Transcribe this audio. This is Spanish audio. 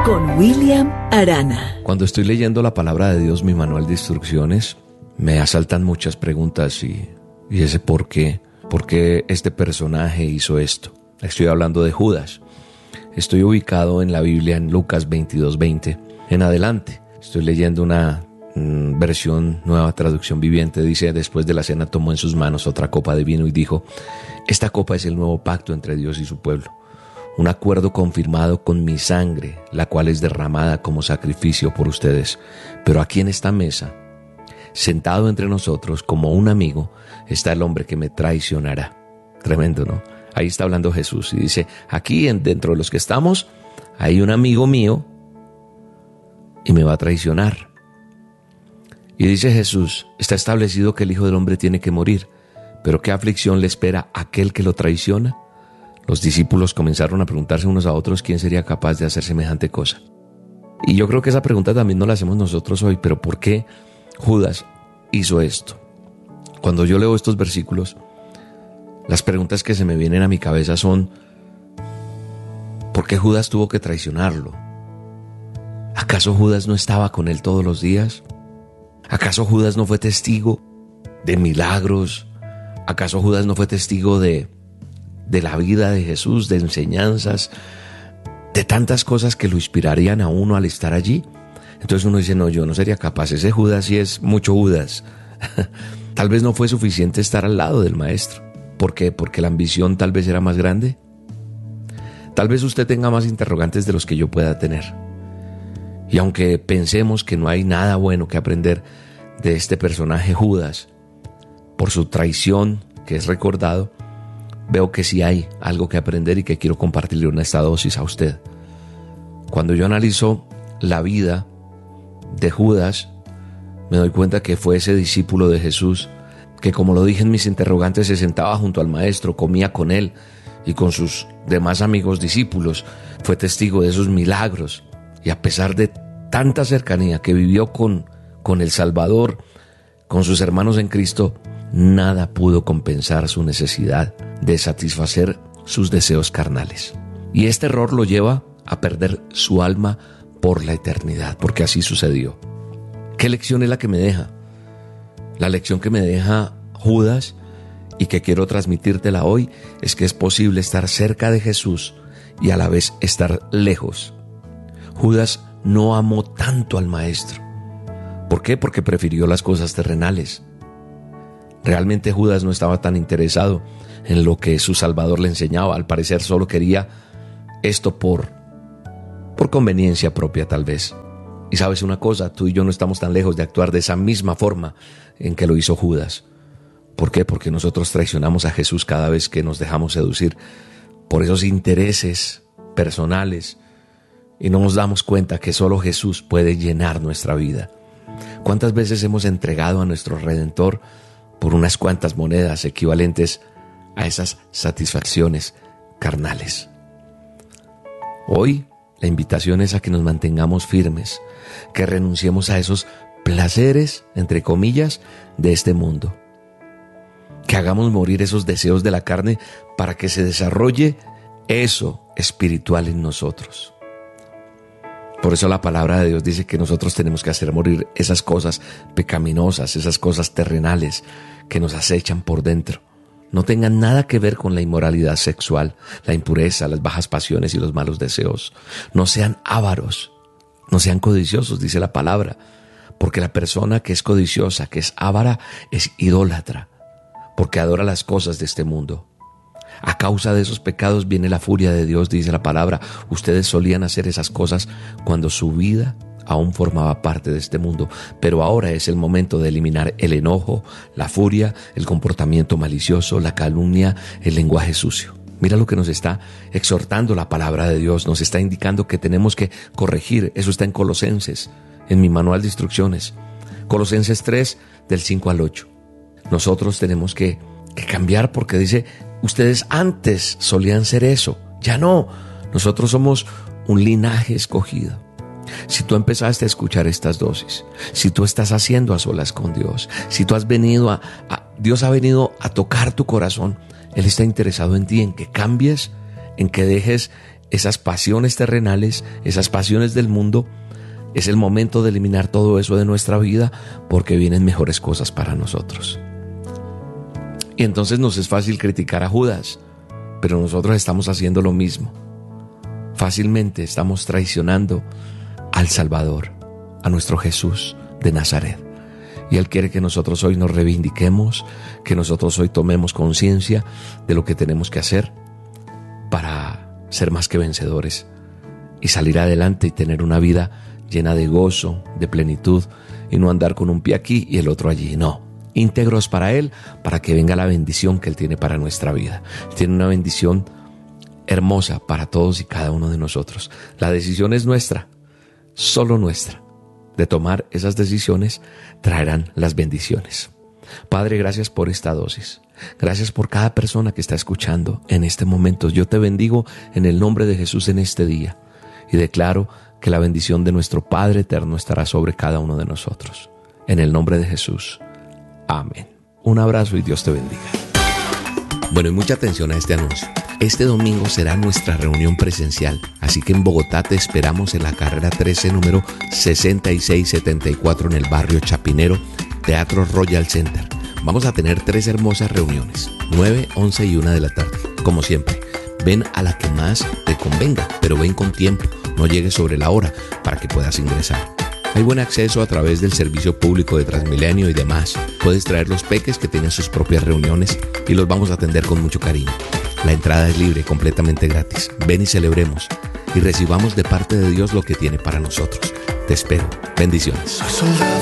con William Arana. Cuando estoy leyendo la palabra de Dios, mi manual de instrucciones, me asaltan muchas preguntas y ese por qué este personaje hizo esto. Estoy hablando de Judas. Estoy ubicado en la Biblia en Lucas 22:20 en adelante. Estoy leyendo una versión nueva traducción viviente. Dice: después de la cena tomó en sus manos otra copa de vino y dijo: esta copa es el nuevo pacto entre Dios y su pueblo, un acuerdo confirmado con mi sangre, la cual es derramada como sacrificio por ustedes. Pero aquí en esta mesa, sentado entre nosotros como un amigo, está el hombre que me traicionará. Tremendo, ¿no? Ahí está hablando Jesús y dice: aquí dentro de los que estamos hay un amigo mío y me va a traicionar. Y dice Jesús: está establecido que el Hijo del Hombre tiene que morir, pero ¿qué aflicción le espera a aquel que lo traiciona? Los discípulos comenzaron a preguntarse unos a otros quién sería capaz de hacer semejante cosa. Y yo creo que esa pregunta también no la hacemos nosotros hoy, pero ¿por qué Judas hizo esto? Cuando yo leo estos versículos, las preguntas que se me vienen a mi cabeza son: ¿por qué Judas tuvo que traicionarlo? ¿Acaso Judas no estaba con él todos los días? ¿Acaso Judas no fue testigo de milagros? ¿Acaso Judas no fue testigo de la vida de Jesús, de enseñanzas, de tantas cosas que lo inspirarían a uno al estar allí? Entonces uno dice: no, yo no sería capaz. Ese Judas sí es mucho Judas. Tal vez no fue suficiente estar al lado del maestro. ¿Por qué? Porque la ambición tal vez era más grande. Tal vez usted tenga más interrogantes de los que yo pueda tener. Y aunque pensemos que no hay nada bueno que aprender de este personaje Judas, por su traición que es recordado, veo que sí hay algo que aprender y que quiero compartirle en esta dosis a usted. Cuando yo analizo la vida de Judas, me doy cuenta que fue ese discípulo de Jesús que, como lo dije en mis interrogantes, se sentaba junto al maestro, comía con él y con sus demás amigos discípulos, fue testigo de esos milagros, y a pesar de tanta cercanía que vivió con el Salvador, con sus hermanos en Cristo, nada pudo compensar su necesidad de satisfacer sus deseos carnales. Y este error lo lleva a perder su alma por la eternidad, porque así sucedió. ¿Qué lección es la que me deja? La lección que me deja Judas y que quiero transmitírtela hoy es que es posible estar cerca de Jesús y a la vez estar lejos. Judas no amó tanto al maestro. ¿Por qué? Porque prefirió las cosas terrenales. Realmente Judas no estaba tan interesado en lo que su Salvador le enseñaba. Al parecer solo quería esto por conveniencia propia, tal vez. Y sabes una cosa, tú y yo no estamos tan lejos de actuar de esa misma forma en que lo hizo Judas. ¿Por qué? Porque nosotros traicionamos a Jesús cada vez que nos dejamos seducir por esos intereses personales y no nos damos cuenta que solo Jesús puede llenar nuestra vida. ¿Cuántas veces hemos entregado a nuestro Redentor por unas cuantas monedas equivalentes a esas satisfacciones carnales? Hoy la invitación es a que nos mantengamos firmes, que renunciemos a esos placeres, entre comillas, de este mundo, que hagamos morir esos deseos de la carne para que se desarrolle eso espiritual en nosotros. Por eso la palabra de Dios dice que nosotros tenemos que hacer morir esas cosas pecaminosas, esas cosas terrenales que nos acechan por dentro. No tengan nada que ver con la inmoralidad sexual, la impureza, las bajas pasiones y los malos deseos. No sean ávaros, no sean codiciosos, dice la palabra, porque la persona que es codiciosa, que es ávara, es idólatra, porque adora las cosas de este mundo. A causa de esos pecados viene la furia de Dios, dice la palabra. Ustedes solían hacer esas cosas cuando su vida aún formaba parte de este mundo, pero ahora es el momento de eliminar el enojo, la furia, el comportamiento malicioso, la calumnia, el lenguaje sucio. Mira lo que nos está exhortando la palabra de Dios, nos está indicando que tenemos que corregir. Eso está en Colosenses, en mi manual de instrucciones. Colosenses 3, del 5 al 8. Nosotros tenemos que cambiar, porque dice: ustedes antes solían ser eso, ya no. Nosotros somos un linaje escogido. Si tú empezaste a escuchar estas dosis, si tú estás haciendo a solas con Dios, si tú has venido Dios ha venido a tocar tu corazón, Él está interesado en ti, en que cambies, en que dejes esas pasiones terrenales, esas pasiones del mundo. Es el momento de eliminar todo eso de nuestra vida porque vienen mejores cosas para nosotros. Y entonces nos es fácil criticar a Judas, pero nosotros estamos haciendo lo mismo. Fácilmente estamos traicionando al Salvador, a nuestro Jesús de Nazaret. Y Él quiere que nosotros hoy nos reivindiquemos, que nosotros hoy tomemos conciencia de lo que tenemos que hacer para ser más que vencedores y salir adelante y tener una vida llena de gozo, de plenitud, y no andar con un pie aquí y el otro allí. No, íntegros para Él, para que venga la bendición que Él tiene para nuestra vida. Tiene una bendición hermosa para todos y cada uno de nosotros. La decisión es nuestra, solo nuestra. De tomar esas decisiones traerán las bendiciones. Padre, gracias por esta dosis. Gracias por cada persona que está escuchando en este momento. Yo te bendigo en el nombre de Jesús en este día y declaro que la bendición de nuestro Padre eterno estará sobre cada uno de nosotros. En el nombre de Jesús. Amén. Un abrazo y Dios te bendiga. Bueno, y mucha atención a este anuncio. Este domingo será nuestra reunión presencial, así que en Bogotá te esperamos en la carrera 13, número 6674 en el barrio Chapinero, Teatro Royal Center. Vamos a tener 3 hermosas reuniones, 9, 11 y 1 de la tarde. Como siempre, ven a la que más te convenga, pero ven con tiempo, no llegues sobre la hora para que puedas ingresar. Hay buen acceso a través del servicio público de Transmilenio y demás. Puedes traer los peques que tienen sus propias reuniones y los vamos a atender con mucho cariño. La entrada es libre, completamente gratis. Ven y celebremos y recibamos de parte de Dios lo que tiene para nosotros. Te espero. Bendiciones.